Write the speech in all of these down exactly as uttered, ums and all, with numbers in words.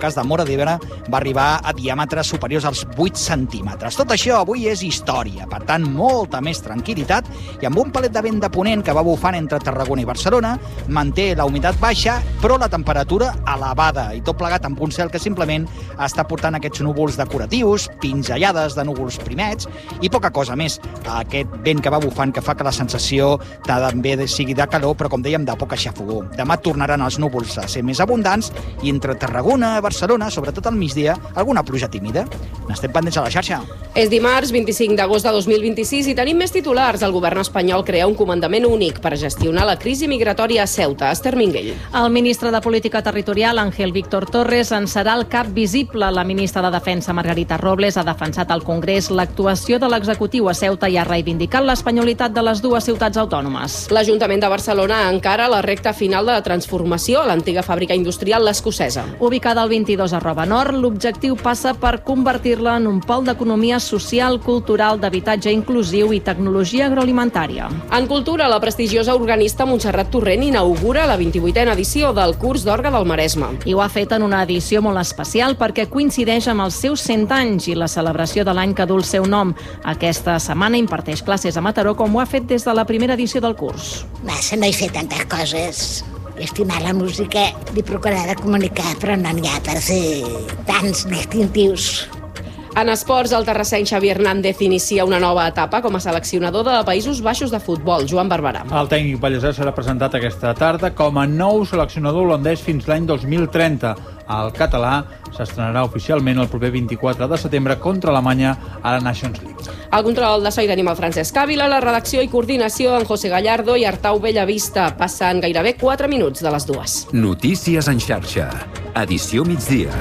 cas de Móra d'Ebre va arribar a diàmetres superiors als vuit centímetres. Tot això avui és història, per tant, molta més tranquil·litat, i amb un palet de vent de ponent que va bufant entre Tarragona i Barcelona, manté la humitat baixa, però la temperatura elevada, i tot plegat amb un cel que simplement està portant aquests núvols decoratius, pinzellades de núvols primets, i poca cosa més. Aquest vent que va bufant que fa que la sensació també sigui de calor, però com dèiem, de poca xafogor. Demà tornaran els núvols a ser més abundants i entre Tarragona i Barcelona, sobretot al migdia, alguna pluja tímida. N'estem pendents a la xarxa. És dimarts vint-i-cinc d'agost de dos mil vint-i-sis i tenim més titulars. El govern espanyol crea un comandament únic per gestionar la crisi migratòria a Ceuta. Esther Minguell. El ministre de Política Territorial, Ángel Víctor Torres, en serà el cap visible. La ministra de Defensa, Margarita Robles, ha defensat al Congrés l'actuació de l'executiu a Ceuta i ha reivindicat l'espanyolitat de les dues ciutats autònomes. L'Ajuntament de Barcelona encara la recta final de la transformació a l'antiga fàbrica industrial l'Escocesa. Ubicada al vint-i-dos a Roba Nord, l'objectiu passa per convertir-la en un pol d'economia social, cultural, d'habitatge inclusiu i tecnologia agroalimentària. En cultura, la prestigiosa organista Montserrat Torrent inaugura la vint-i-vuitena edició del curs d'Orgue del Maresme. I ho ha fet en una edició molt especial perquè coincideix amb els seus cent anys i la celebració de l'any que du el seu nom. Aquesta setmana imparteix classes a Mataró, com ho ha fet des de la primera edició del curs. Massa, no he fet tantes coses. Estimar la música i procurar de comunicar, però no n'hi ha per fer tants distintius. En esports, el terrasseny Xavi Hernández inicia una nova etapa com a seleccionador de Països Baixos de futbol. Joan Barberà. El tècnic ballesà serà presentat aquesta tarda com a nou seleccionador holandès fins l'any dos mil trenta. El català s'estrenarà oficialment el proper vint-i-quatre de setembre contra Alemanya a la Nations League. Al control de so hi tenim el Francesc Ávila, la redacció i coordinació en José Gallardo i Artau Bellavista. Passen gairebé quatre minuts de les dues. Notícies en xarxa. Edició migdia.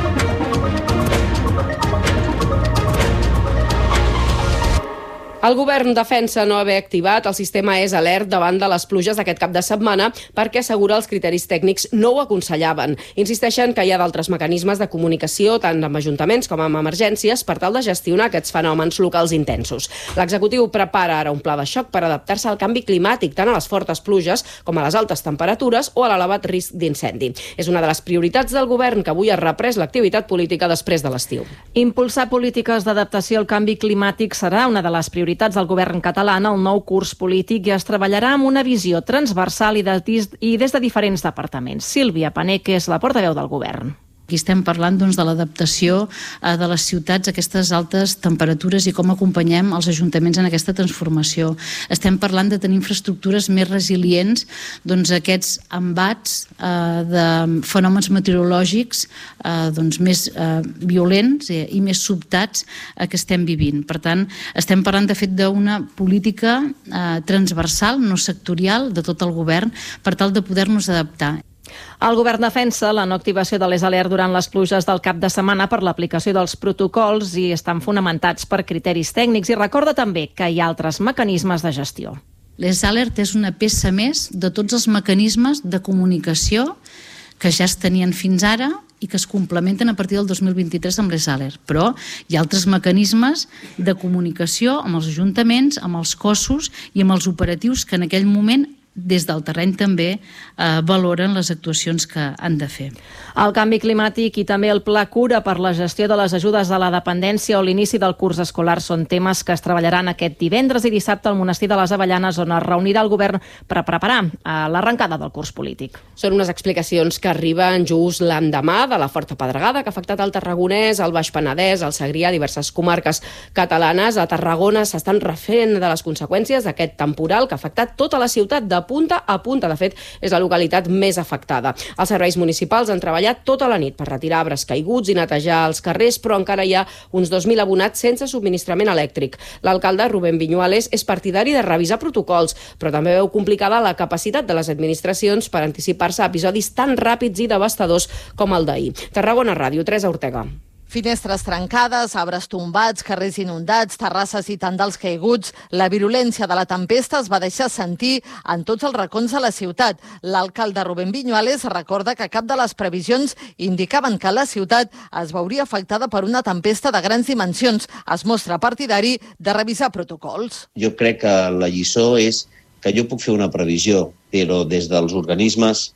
El govern defensa no haver activat el sistema E S Alert davant de les pluges d'aquest cap de setmana perquè assegura els criteris tècnics no ho aconsellaven. Insisteixen que hi ha d'altres mecanismes de comunicació, tant amb ajuntaments com amb emergències, per tal de gestionar aquests fenòmens locals intensos. L'executiu prepara ara un pla de xoc per adaptar-se al canvi climàtic, tant a les fortes pluges com a les altes temperatures o a l'elevat risc d'incendi. És una de les prioritats del govern, que avui ha reprès l'activitat política després de l'estiu. Impulsar polítiques d'adaptació al canvi climàtic serà una de les prioritats del govern català en el nou curs polític i es treballarà amb una visió transversal i, de, i des de diferents departaments. Sílvia Pané, que és la portaveu del govern. Aquí estem parlant doncs, de l'adaptació eh, de les ciutats a aquestes altes temperatures i com acompanyem els ajuntaments en aquesta transformació. Estem parlant de tenir infraestructures més resilients doncs, a aquests embats eh, de fenòmens meteorològics eh, doncs, més eh, violents i, i més sobtats eh, que estem vivint. Per tant, estem parlant de fet d'una política eh, transversal, no sectorial, de tot el govern, per tal de poder-nos adaptar. El govern defensa la no activació de l'E S Alert durant les pluges del cap de setmana per l'aplicació dels protocols i estan fonamentats per criteris tècnics, i recorda també que hi ha altres mecanismes de gestió. L'E S Alert és una peça més de tots els mecanismes de comunicació que ja es tenien fins ara i que es complementen a partir del dos mil vint-i-tres amb l'E S Alert. Però hi ha altres mecanismes de comunicació amb els ajuntaments, amb els cossos i amb els operatius que en aquell moment des del terreny també eh, valoren les actuacions que han de fer. El canvi climàtic i també el pla cura per la gestió de les ajudes a la dependència o l'inici del curs escolar són temes que es treballaran aquest divendres i dissabte al Monestir de les Avellanes, on es reunirà el govern per preparar l'arrencada del curs polític. Són unes explicacions que arriben just l'endemà de la forta pedregada que ha afectat el Tarragonès, el Baix Penedès, el Segrià, diverses comarques catalanes. A Tarragona s'estan refent de les conseqüències d'aquest temporal que ha afectat tota la ciutat de punta a punta. De fet, és la localitat més afectada. Els serveis municipals han treballat tota la nit per retirar arbres caiguts i netejar els carrers, però encara hi ha uns dos mil abonats sense subministrament elèctric. L'alcalde, Rubén Viñuales, és partidari de revisar protocols, però també veu complicada la capacitat de les administracions per anticipar-se a episodis tan ràpids i devastadors com el d'ahir. Tarragona Ràdio, Teresa Ortega. Finestres trencades, arbres tombats, carrers inundats, terrasses i tendals caiguts. La virulència de la tempesta es va deixar sentir en tots els racons de la ciutat. L'alcalde Rubén Viñuales recorda que cap de les previsions indicaven que la ciutat es veuria afectada per una tempesta de grans dimensions. Es mostra partidari de revisar protocols. Jo crec que la lliçó és que jo puc fer una previsió, però des dels organismes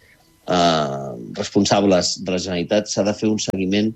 eh, responsables de la Generalitat s'ha de fer un seguiment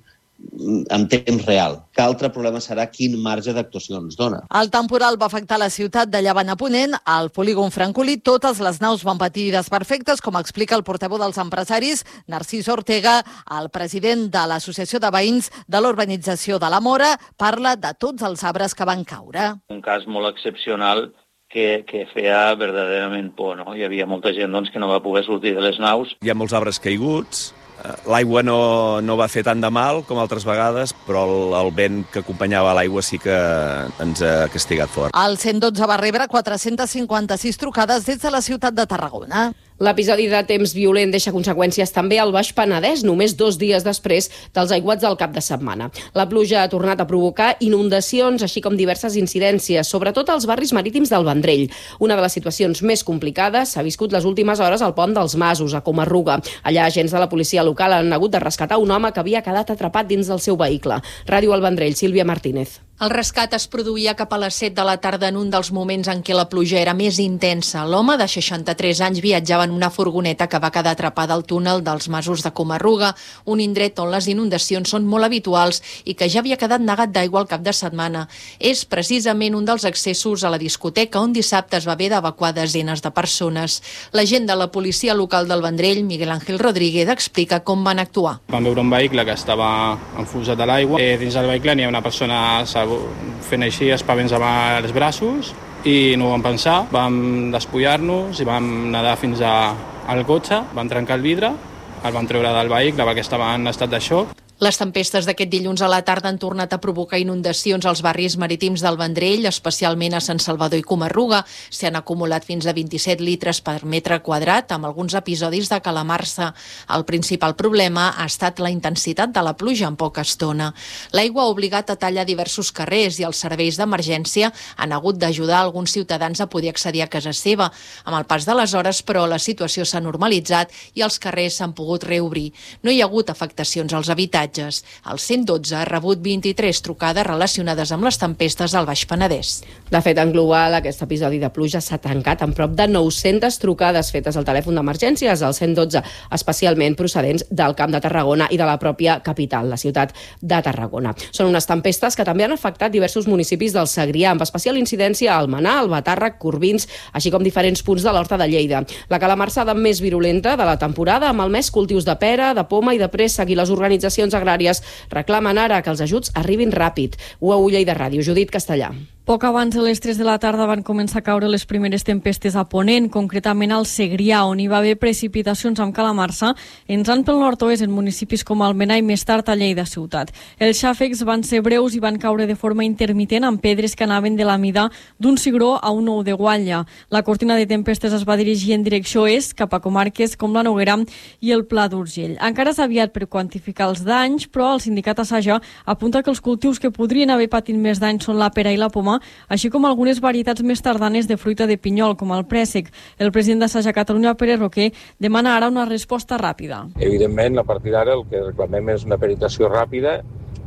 en temps real. Que altre problema serà quin marge d'actuació ens dona. El temporal va afectar la ciutat de Llevant a Ponent. Al polígon Francolí totes les naus van patir desperfectes, com explica el portaveu dels empresaris, Narcís Ortega. El president de l'Associació de Veïns de l'Urbanització de la Mora parla de tots els arbres que van caure. Un cas molt excepcional que, que feia verdaderament por, no? Hi havia molta gent doncs, que no va poder sortir de les naus. Hi ha molts arbres caiguts. L'aigua no, no va fer tant de mal com altres vegades, però el, el vent que acompanyava l'aigua sí que ens ha castigat fort. El cent dotze va rebre quatre-cents cinquanta-sis trucades des de la ciutat de Tarragona. L'episodi de temps violent deixa conseqüències també al Baix Penedès, només dos dies després dels aiguats del cap de setmana. La pluja ha tornat a provocar inundacions, així com diverses incidències, sobretot als barris marítims del Vendrell. Una de les situacions més complicades s'ha viscut les últimes hores al pont dels Masos, a Comarruga. Allà, agents de la policia local han hagut de rescatar un home que havia quedat atrapat dins del seu vehicle. Ràdio El Vendrell, Sílvia Martínez. El rescat es produïa cap a les set de la tarda en un dels moments en què la pluja era més intensa. L'home, de seixanta-tres anys, viatjava en una furgoneta que va quedar atrapada al túnel dels Masos de Comarruga, un indret on les inundacions són molt habituals i que ja havia quedat negat d'aigua al cap de setmana. És precisament un dels accessos a la discoteca on dissabte es va haver d'evacuar desenes de persones. L'agent de la policia local del Vendrell, Miguel Ángel Rodríguez, explica com van actuar. Vam veure un vehicle que estava enfusat a l'aigua. Eh, dins del vehicle n'hi ha una persona fent així espavents amb els braços i no ho vam pensar, vam despullar-nos i vam nedar fins a, al cotxe, vam trencar el vidre, el vam treure del vehicle perquè estava en estat de xoc. Les tempestes d'aquest dilluns a la tarda han tornat a provocar inundacions als barris marítims del Vendrell, especialment a Sant Salvador i Comarruga. S'hi han acumulat fins a vint-i-set litres per metre quadrat, amb alguns episodis de calamarsa. El principal problema ha estat la intensitat de la pluja en poca estona. L'aigua ha obligat a tallar diversos carrers i els serveis d'emergència han hagut d'ajudar alguns ciutadans a poder accedir a casa seva. Amb el pas de les hores, però, la situació s'ha normalitzat i els carrers s'han pogut reobrir. No hi ha hagut afectacions als habitatges. El cent dotze ha rebut vint-i-tres trucades relacionades amb les tempestes al Baix Penedès. De fet, en global, aquest episodi de pluja s'ha tancat amb prop de nou-centes trucades fetes al telèfon d'emergències, al cent dotze, especialment procedents del Camp de Tarragona i de la pròpia capital, la ciutat de Tarragona. Són unes tempestes que també han afectat diversos municipis del Segrià, amb especial incidència a Almenar, Albatàrrec, Corbins, així com diferents punts de l'Horta de Lleida. La calamarsada més virulenta de la temporada ha malmès cultius de pera, de poma i de préssec, i les organitzacions agràries reclamen ara que els ajuts arribin ràpid. U A U Lleida Ràdio, Judit Castellà. Poc abans de les tres de la tarda van començar a caure les primeres tempestes a Ponent, concretament al Segrià, on hi va haver precipitacions amb calamarsa, entrant pel nord-oest en municipis com Almenar i més tard a Lleida ciutat. Els xàfecs van ser breus i van caure de forma intermitent amb pedres que anaven de la mida d'un cigró a un ou de guatlla. La cortina de tempestes es va dirigir en direcció est, cap a comarques com la Noguera i el Pla d'Urgell. Encara és aviat per quantificar els danys, però el sindicat Assaja apunta que els cultius que podrien haver patit més danys són la pera i la poma, així com algunes varietats més tardanes de fruita de pinyol, com el préssec. El president d'Assaja Catalunya, Pere Roquer, demana ara una resposta ràpida. Evidentment, a partir d'ara el que reclamem és una peritació ràpida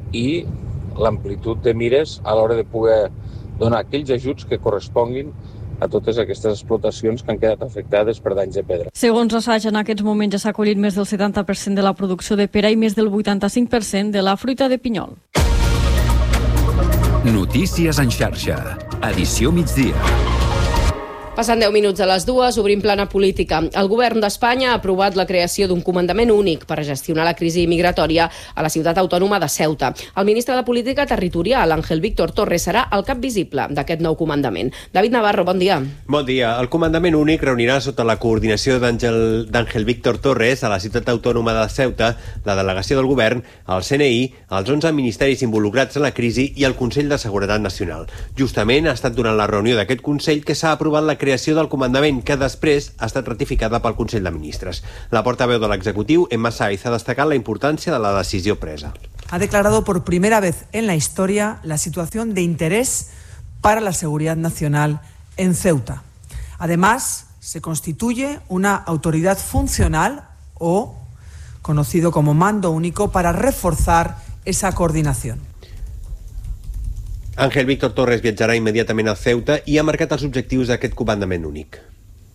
i l'amplitud de mires a l'hora de poder donar aquells ajuts que corresponguin a totes aquestes explotacions que han quedat afectades per danys de pedra. Segons Assaja, en aquests moments ja s'ha collit més del setanta per cent de la producció de pera i més del vuitanta-cinc per cent de la fruita de pinyol. Notícies en xarxa. Edició migdia. Passant deu minuts a les dues, obrim plana política. El govern d'Espanya ha aprovat la creació d'un comandament únic per gestionar la crisi migratòria a la ciutat autònoma de Ceuta. El ministre de Política Territorial, Ángel Víctor Torres, serà el cap visible d'aquest nou comandament. David Navarro, bon dia. Bon dia. El comandament únic reunirà sota la coordinació d'Ángel Víctor Torres a la ciutat autònoma de Ceuta, la delegació del govern, el C N I, els onze ministeris involucrats en la crisi i el Consell de Seguretat Nacional. Justament ha estat durant la reunió d'aquest Consell que s'ha aprovat la creació creació del comandament, que després ha estat ratificada pel Consell de Ministres. La portaveu de l'executiu, Emma Saiz, ha destacat la importància de la decisió presa. Ha declarado por primera vez en la historia la situación de interés para la seguridad nacional en Ceuta. Además, se constituye una autoridad funcional o conocido como mando único para reforzar esa coordinación. Ángel Víctor Torres viatjarà immediatament a Ceuta i ha marcat els objectius d'aquest comandament únic.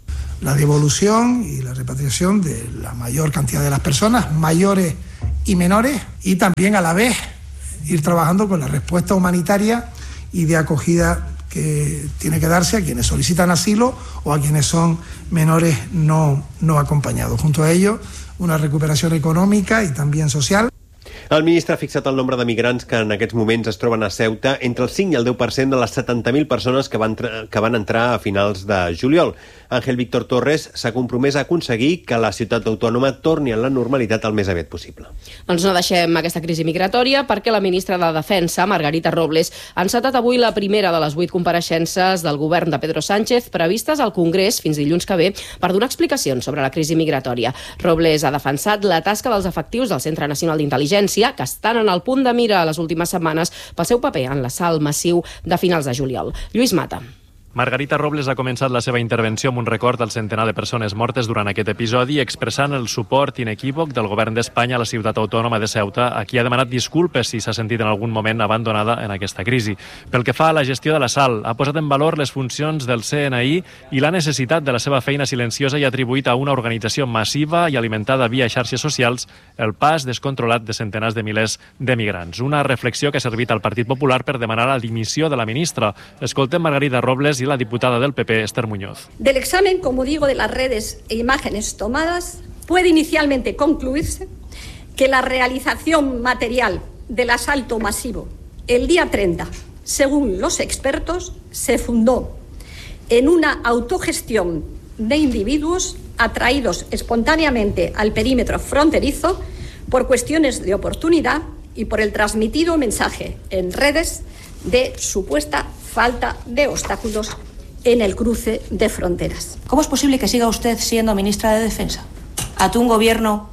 la devolución y la repatriación de la mayor cantidad de las personas, mayores y menores, y también a la vez ir trabajando con la respuesta humanitaria y de acogida que tiene que darse a quienes solicitan asilo o a quienes son menores no, no acompañados. Junto a ello, una recuperación económica y también social. El ministre ha fixat el nombre de migrants que en aquests moments es troben a Ceuta entre el cinc i el deu per cent de les setanta mil persones que van, que van entrar a finals de juliol. Ángel Víctor Torres s'ha compromès a aconseguir que la ciutat autònoma torni a la normalitat el més aviat possible. Doncs no deixem aquesta crisi migratòria perquè la ministra de Defensa, Margarita Robles, ha encetat avui la primera de les vuit compareixences del govern de Pedro Sánchez previstes al Congrés fins dilluns que ve per donar explicacions sobre la crisi migratòria. Robles ha defensat la tasca dels efectius del Centre Nacional d'Intel·ligència que estan en el punt de mira a les últimes setmanes pel seu paper en l'assalt massiu de finals de juliol. Lluís Mata. Margarita Robles ha començat la seva intervenció amb un record al centenar de persones mortes durant aquest episodi, expressant el suport inequívoc del govern d'Espanya a la ciutat autònoma de Ceuta, a qui ha demanat disculpes si s'ha sentit en algun moment abandonada en aquesta crisi. Pel que fa a la gestió de l'assalt, ha posat en valor les funcions del C N I i la necessitat de la seva feina silenciosa i ha atribuït a una organització massiva i alimentada via xarxes socials el pas descontrolat de centenars de milers de migrants. Una reflexió que ha servit al Partit Popular per demanar la dimissió de la ministra. Escoltem Margarita Robles y la diputada del P P, Esther Muñoz. Del examen, como digo, de las redes e imágenes tomadas, puede inicialmente concluirse que la realización material del asalto masivo el día treinta, según los expertos, se fundó en una autogestión de individuos atraídos espontáneamente al perímetro fronterizo por cuestiones de oportunidad y por el transmitido mensaje en redes de supuesta falta de obstáculos en el cruce de fronteras. ¿Cómo es posible que siga usted siendo ministra de Defensa ante un gobierno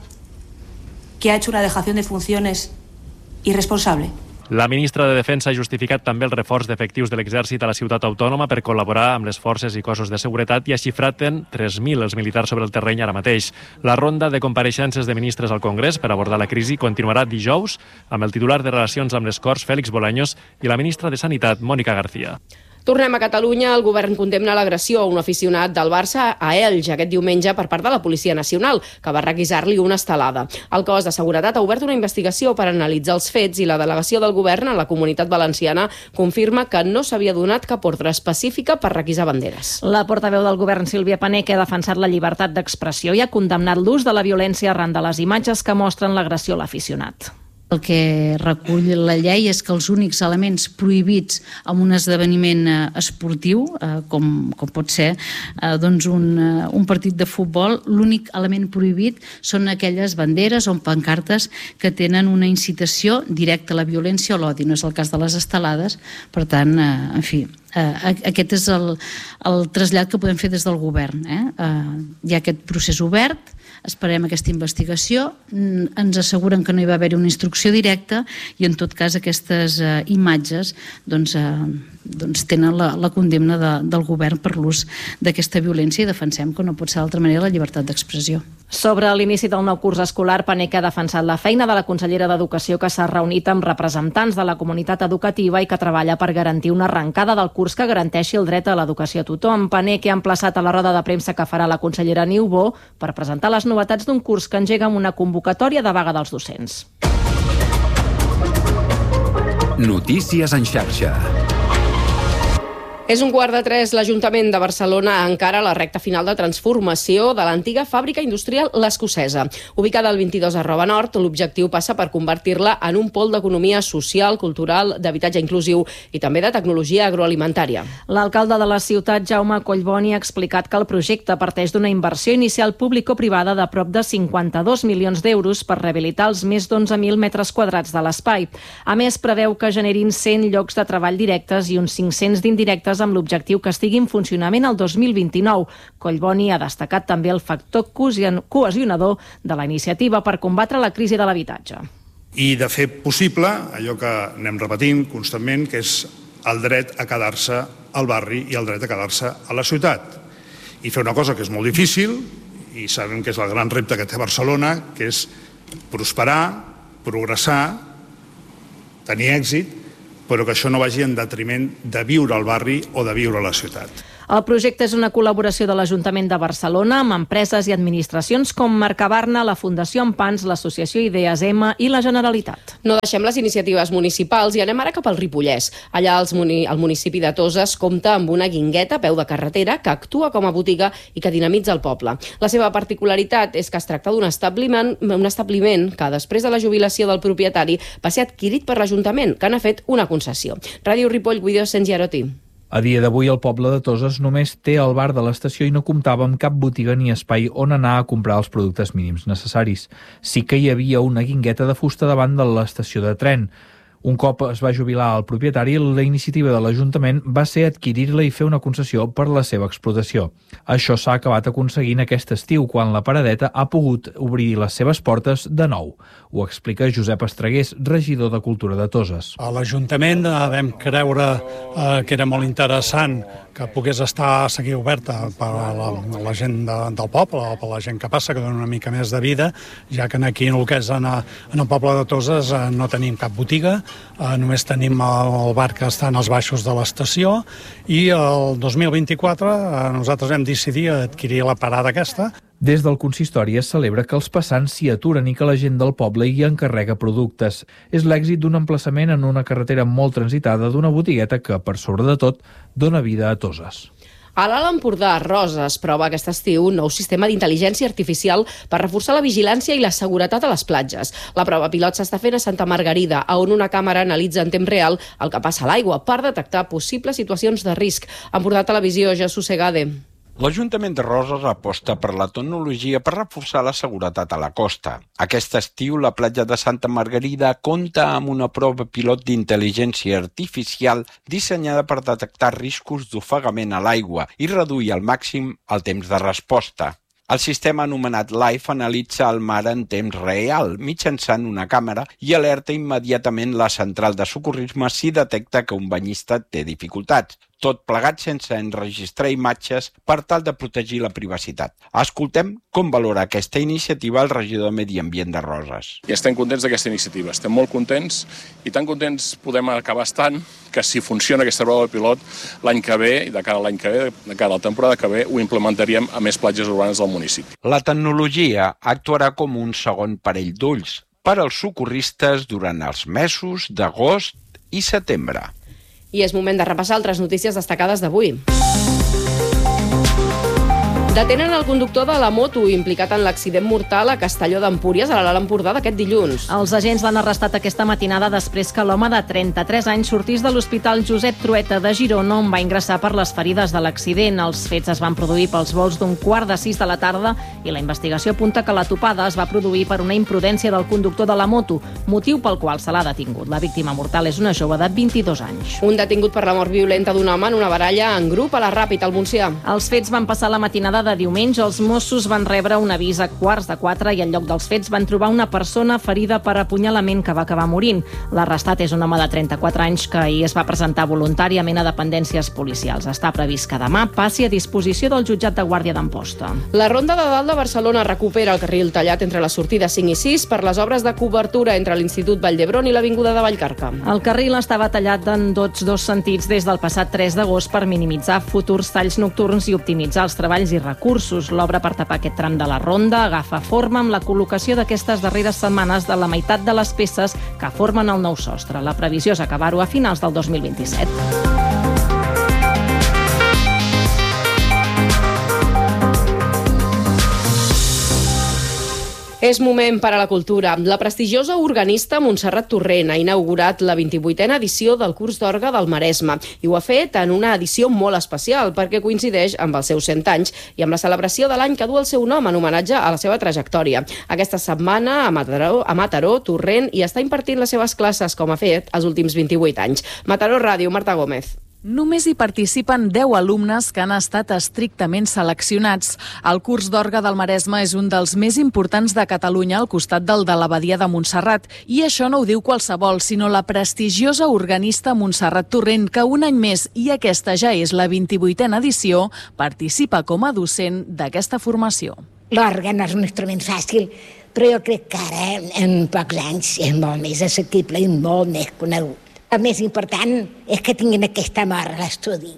que ha hecho una dejación de funciones irresponsable? La ministra de Defensa ha justificat també el reforç d'efectius de l'exèrcit a la ciutat autònoma per col·laborar amb les forces i cossos de seguretat i ha xifrat en tres mil els militars sobre el terreny ara mateix. La ronda de compareixences de ministres al Congrés per abordar la crisi continuarà dijous amb el titular de Relacions amb les Corts, Félix Bolaños, i la ministra de Sanitat, Mònica García. Tornem a Catalunya. El govern condemna l'agressió a un aficionat del Barça a Elx aquest diumenge per part de la Policia Nacional, que va requisar-li una estelada. El cos de seguretat ha obert una investigació per analitzar els fets i la delegació del govern a la Comunitat Valenciana confirma que no s'havia donat cap ordre específica per requisar banderes. La portaveu del govern, Sílvia Pané, ha defensat la llibertat d'expressió i ha condemnat l'ús de la violència arran de les imatges que mostren l'agressió a l'aficionat. El que recull la llei és que els únics elements prohibits en un esdeveniment esportiu, com, com pot ser eh, doncs un, un partit de futbol, l'únic element prohibit són aquelles banderes o pancartes que tenen una incitació directa a la violència o l'odi. No és el cas de les estelades, per tant, eh, en fi, eh, aquest és el, el trasllat que podem fer des del govern. Eh? Eh, hi ha aquest procés obert, esperem aquesta investigació, ens asseguren que no hi va haver una instrucció directa i en tot cas aquestes eh, imatges doncs, eh, doncs tenen la, la condemna de, del govern per l'ús d'aquesta violència i defensem que no pot ser d'altra manera la llibertat d'expressió. Sobre l'inici del nou curs escolar, Paneque ha defensat la feina de la consellera d'Educació que s'ha reunit amb representants de la comunitat educativa i que treballa per garantir una arrencada del curs que garanteixi el dret a l'educació a tothom. Paneque ha emplaçat a la roda de premsa que farà la consellera Niubó per presentar les novetats d'un curs que engega amb una convocatòria de vaga dels docents. Notícies en xarxa. És un quart de tres. L'Ajuntament de Barcelona encara la recta final de transformació de l'antiga fàbrica industrial L'Escocesa. Ubicada al vint-i-dos arroba nord, l'objectiu passa per convertir-la en un pol d'economia social, cultural, d'habitatge inclusiu i també de tecnologia agroalimentària. L'alcalde de la ciutat, Jaume Collboni, ha explicat que el projecte parteix d'una inversió inicial público-privada de prop de cinquanta-dos milions d'euros per rehabilitar els més d'onze mil metres quadrats de l'espai. A més, preveu que generin cent llocs de treball directes i uns cinc-cents d'indirectes amb l'objectiu que estigui en funcionament el dos mil vint-i-nou. Collboni ha destacat també el factor cohesionador de la iniciativa per combatre la crisi de l'habitatge. I de fer possible allò que anem repetint constantment, que és el dret a quedar-se al barri i el dret a quedar-se a la ciutat. I fer una cosa que és molt difícil, i sabem que és el gran repte que té Barcelona, que és prosperar, progressar, tenir èxit, però que això no vagi en detriment de viure al barri o de viure a la ciutat. El projecte és una col·laboració de l'Ajuntament de Barcelona amb empreses i administracions com Mercabarna, la Fundació Empans, l'Associació Idees M i la Generalitat. No deixem les iniciatives municipals i anem ara cap al Ripollès. Allà els muni el municipi de Toses compta amb una guingueta a peu de carretera que actua com a botiga i que dinamitza el poble. La seva particularitat és que es tracta d'un establiment, un establiment que després de la jubilació del propietari va ser adquirit per l'Ajuntament, que n'ha fet una concessió. Ràdio Ripoll, Guido Sengiarotti. A dia d'avui el poble de Toses només té el bar de l'estació i no comptava amb cap botiga ni espai on anar a comprar els productes mínims necessaris. Sí que hi havia una guingueta de fusta davant de l'estació de tren. Un cop es va jubilar el propietari, la iniciativa de l'Ajuntament va ser adquirir-la i fer una concessió per la seva explotació. Això s'ha acabat aconseguint aquest estiu, quan la paradeta ha pogut obrir les seves portes de nou. Ho explica Josep Estregués, regidor de Cultura de Toses. A l'Ajuntament vam creure eh, que era molt interessant que pogués estar a seguir oberta per a la, a la gent de, del poble, per a la gent que passa, que dona una mica més de vida, ja que aquí en el que és en, en el poble de Toses eh, no tenim cap botiga, eh, només tenim el bar que està als baixos de l'estació, i el dos mil vint-i-quatre eh, nosaltres vam decidir adquirir la parada aquesta. Des del consistori es celebra que els passants s'hi aturen i que la gent del poble hi encarrega productes. És l'èxit d'un emplaçament en una carretera molt transitada d'una botigueta que, per sobre de tot, dona vida a Toses. A l'Alt Empordà, Roses prova aquest estiu un nou sistema d'intel·ligència artificial per reforçar la vigilància i la seguretat a les platges. La prova pilot s'està fent a Santa Margarida, on una càmera analitza en temps real el que passa a l'aigua per detectar possibles situacions de risc. Empordà Televisió, Jesús Segade. L'Ajuntament de Roses aposta per la tecnologia per reforçar la seguretat a la costa. Aquest estiu, la platja de Santa Margarida compta amb una prova pilot d'intel·ligència artificial dissenyada per detectar riscos d'ofegament a l'aigua i reduir al màxim el temps de resposta. El sistema anomenat Life analitza el mar en temps real mitjançant una càmera i alerta immediatament la central de socorrisme si detecta que un banyista té dificultats. Tot plegat sense enregistrar imatges per tal de protegir la privacitat. Escoltem com valora aquesta iniciativa el regidor de Medi Ambient de Roses. I estem contents d'aquesta iniciativa, estem molt contents i tan contents podem acabar estant que si funciona aquesta prova pilot l'any que ve, i de cara a l'any que ve, de cara a la temporada que ve, ho implementaríem a més platges urbanes del municipi. La tecnologia actuarà com un segon parell d'ulls per als socorristes durant els mesos d'agost i setembre. I és moment de repassar altres notícies destacades d'avui. Detenen el conductor de la moto implicat en l'accident mortal a Castelló d'Empúries, a l'Alt Empordà, d'aquest dilluns. Els agents l'han arrestat aquesta matinada després que l'home de trenta-tres anys sortís de l'Hospital Josep Trueta de Girona, on va ingressar per les ferides de l'accident. Els fets es van produir pels vols d'un quart de sis de la tarda i la investigació apunta que la topada es va produir per una imprudència del conductor de la moto, motiu pel qual se l'ha detingut. La víctima mortal és una jove de vint-i-dos anys. Un detingut per la mort violenta d'un home en una baralla en grup a la Ràpita, al Montsià. Els fets van passar la matinada de diumenge. Els Mossos van rebre un avís a quarts de quatre i al lloc dels fets van trobar una persona ferida per apunyalament que va acabar morint. L'arrestat és un home de trenta-quatre anys que ahir es va presentar voluntàriament a dependències policials. Està previst que demà passi a disposició del jutjat de Guàrdia d'Amposta. La Ronda de Dalt de Barcelona recupera el carril tallat entre les sortides cinc i sis per les obres de cobertura entre l'Institut Vall d'Hebron i l'Avinguda de Vallcarca. El carril estava tallat en tots dos sentits des del passat tres d'agost per minimitzar futurs talls nocturns i optimitzar els treballs i recursos. L'obra per tapar aquest tram de la ronda agafa forma amb la col·locació d'aquestes darreres setmanes de la meitat de les peces que formen el nou sostre. La previsió és acabar-ho a finals del dos mil vint-i-set. És moment per a la cultura. La prestigiosa organista Montserrat Torrent ha inaugurat la vint-i-vuitena edició del Curs d'Orgue del Maresme i ho ha fet en una edició molt especial perquè coincideix amb els seus cent anys i amb la celebració de l'any que du el seu nom en homenatge a la seva trajectòria. Aquesta setmana a Mataró, a Mataró Torrent hi està impartint les seves classes com ha fet els últims vint-i-vuit anys. Mataró Ràdio, Marta Gómez. Només hi participen deu alumnes que han estat estrictament seleccionats. El Curs d'Orgue del Maresme és un dels més importants de Catalunya al costat del de l'Abadia de Montserrat. I això no ho diu qualsevol, sinó la prestigiosa organista Montserrat Torrent, que un any més, i aquesta ja és la vint-i-vuitena edició, participa com a docent d'aquesta formació. L'orgue no és un instrument fàcil, però jo crec que ara, en pocs anys, és molt més assequible i molt més conegut. El més important és que tinguin aquest amor a l'estudi.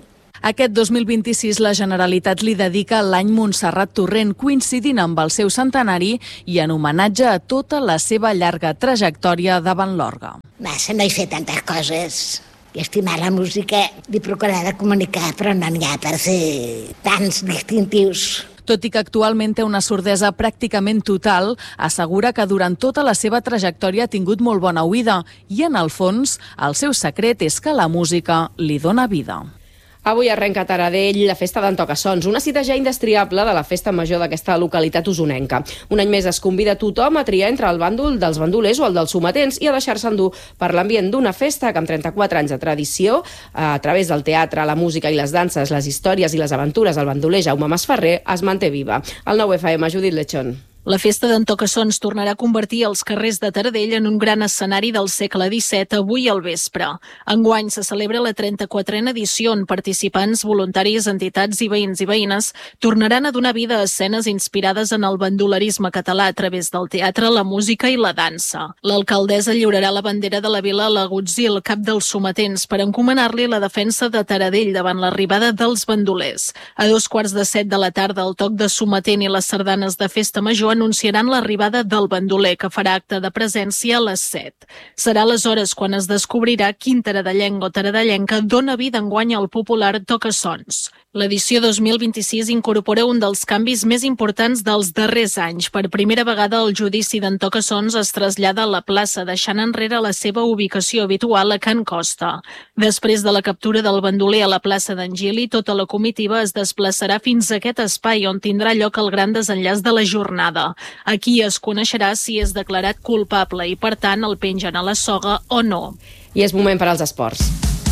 Aquest dos mil vint-i-sis la Generalitat li dedica l'any Montserrat Torrent, coincidint amb el seu centenari i en homenatge a tota la seva llarga trajectòria davant l'orgue. Massa, no he fet tantes coses. I estimar la música i procurar de comunicar, però no n'hi ha per fer tants distintius. Tot i que actualment té una sordesa pràcticament total, assegura que durant tota la seva trajectòria ha tingut molt bona oïda i, en el fons, el seu secret és que la música li dona vida. Avui arrenca a Taradell la festa d'en Tocassons, una cita ja indestriable de la festa major d'aquesta localitat usonenca. Un any més es convida tothom a triar entre el bàndol dels bandolers o el dels sometents i a deixar-se endur per l'ambient d'una festa que amb trenta-quatre anys de tradició, a través del teatre, la música i les danses, les històries i les aventures del bandoler Jaume Masferrer, es manté viva. El nou F M, Judit Lechón. La festa d'en Tocassons tornarà a convertir els carrers de Taradell en un gran escenari del segle disset avui al vespre. Enguany se celebra la trenta-quatrena edició on participants, voluntaris, entitats i veïns i veïnes tornaran a donar vida a escenes inspirades en el bandolerisme català a través del teatre, la música i la dansa. L'alcaldessa lliurarà la bandera de la vila a l'Agutzil, cap dels sometents, per encomanar-li la defensa de Taradell davant l'arribada dels bandolers. A dos quarts de set de la tarda, el toc de sometent i les sardanes de festa major anunciaran l'arribada del bandoler, que farà acte de presència a les set. Serà aleshores quan es descobrirà quin taradellenc o taradellenca dona vida enguany al popular Tocassons. L'edició dos mil vint-i-sis incorpora un dels canvis més importants dels darrers anys. Per primera vegada el judici d'en Tocassons es trasllada a la plaça, deixant enrere la seva ubicació habitual a Can Costa. Després de la captura del bandoler a la plaça d'en Gili, tota la comitiva es desplaçarà fins a aquest espai on tindrà lloc el gran desenllaç de la jornada. Aquí es coneixerà si és declarat culpable i, per tant, el pengen a la soga o no. I és moment per als esports.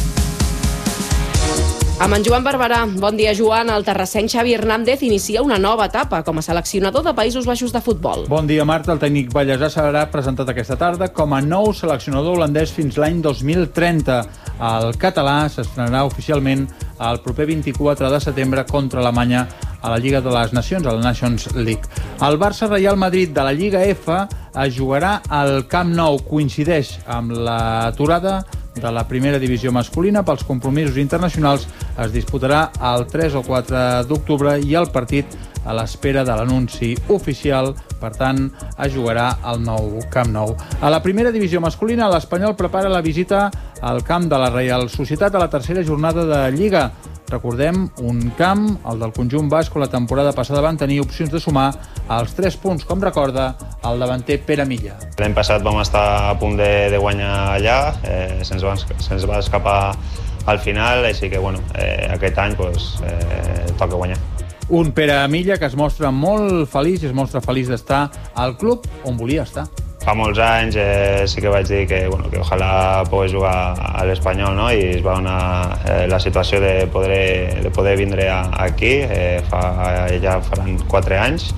Amb en Joan Barberà. Bon dia, Joan. El terrassenc Xavi Hernández inicia una nova etapa com a seleccionador de Països Baixos de futbol. Bon dia, Marta. El tècnic ballesà serà presentat aquesta tarda com a nou seleccionador holandès fins l'any dos mil trenta. El català s'estrenarà oficialment el proper vint-i-quatre de setembre contra Alemanya a la Lliga de les Nacions, a la Nations League. El Barça-Real Madrid de la Lliga F es jugarà al Camp Nou. Coincideix amb l'aturada de la primera divisió masculina pels compromisos internacionals. Es disputarà el tres o quatre d'octubre i el partit a l'espera de l'anunci oficial. Per tant, es jugarà al nou Camp Nou. A la primera divisió masculina, l'Espanyol prepara la visita al camp de la Reial Societat a la tercera jornada de Lliga. Recordem, un camp, el del conjunt basc, la temporada passada van tenir opcions de sumar els tres punts, com recorda el davanter Pere Milla. L'any passat vam estar a punt de, de guanyar allà, eh, se'ns va, se'ns va escapar al final, així que bueno, eh, aquest any pues, eh, toca guanyar. Un Pere Milla que es mostra molt feliç, es mostra feliç d'estar al club on volia estar. Fa molts anys eh, sí que vaig dir que, bueno, que ojalà pogués jugar a l'Espanyol, no? I es va donar eh, la situació de poder, de poder vindre a, aquí, eh, fa, ja faran quatre anys.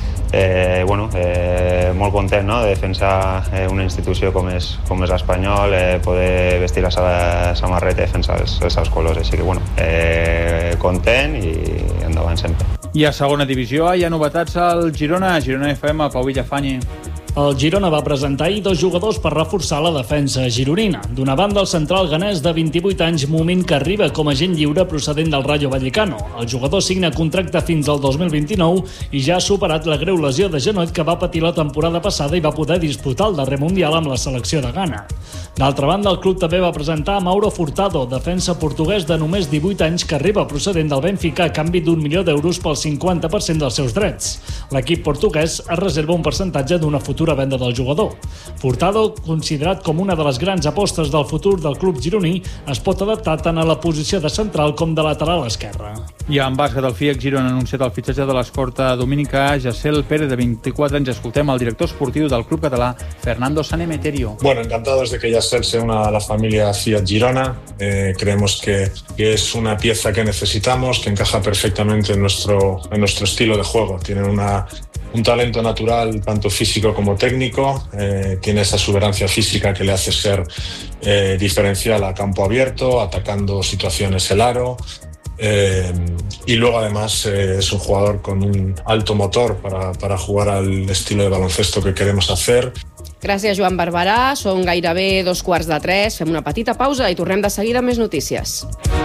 Eh, bueno, eh, molt content, no?, de defensar eh, una institució com és, com és l'Espanyol, eh, poder vestir la samarreta i defensar els, els seus colors. Així que, bueno, eh, content i endavant sempre. I a segona divisió hi ha novetats al Girona, Girona F M, Pau Villafañe. El Girona va presentar ahir dos jugadors per reforçar la defensa gironina. D'una banda, el central ganès de vint-i-vuit anys, Moment, que arriba com a agent lliure procedent del Rayo Vallecano. El jugador signa contracte fins al dos mil vint-i-nou i ja ha superat la greu lesió de genoll que va patir la temporada passada i va poder disputar el darrer Mundial amb la selecció de Ghana. D'altra banda, el club també va presentar a Mauro Furtado, defensa portuguès de només divuit anys que arriba procedent del Benfica a canvi d'un milió d'euros pel cinquanta per cent dels seus drets. L'equip portuguès es reserva un percentatge d'una futura venda del jugador. Furtado, considerat com una de les grans apostes del futur del club gironí, es pot adaptar tant a la posició de central com de lateral esquerra. I en bàsquet, el F I E C Girona ha anunciat el fitxatge de l'escorta dominica Jacel Pérez, de vint-i-quatre anys. Escoltem el director esportiu del club català, Fernando Sanemeterio. Bueno, encantados de que Jacel sea una de la familia F I E C Girona. Eh, creemos que, que es una pieza que necesitamos, que encaja perfectamente en nuestro, en nuestro estilo de juego. Tiene una un talento natural, tanto físico como técnico, eh, tiene esa exuberancia física que le hace ser eh, diferencial a campo abierto, atacando situaciones el aro, eh, y luego además eh, es un jugador con un alto motor para, para jugar al estilo de baloncesto que queremos hacer. Gràcies, Joan Barberà. Són gairebé dos quarts de tres. Fem una petita pausa i tornem de seguida amb més notícies.